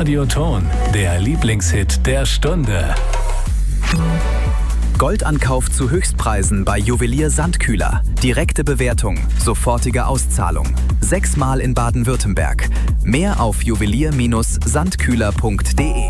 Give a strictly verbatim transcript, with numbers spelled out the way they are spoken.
Radioton, der Lieblingshit der Stunde. Goldankauf zu Höchstpreisen bei Juwelier Sandkühler. Direkte Bewertung, sofortige Auszahlung. Sechsmal in Baden-Württemberg. Mehr auf juwelier Bindestrich sandkühler punkt de.